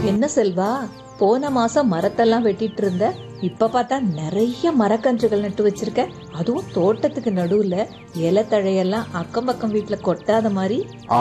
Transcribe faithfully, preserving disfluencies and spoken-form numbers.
என்ன செல்வா, போன மாசம் மரத்தெல்லாம் வெட்டிட்டு இருந்த, இப்ப பார்த்தா நிறைய மரக்கன்றுகள் நட்டு வச்சிருக்க. அதுவும் தோட்டத்துக்கு நடுவுல இலை தழையெல்லாம் அக்கம் பக்கம் வீட்டுல கொட்டாத மாதிரி.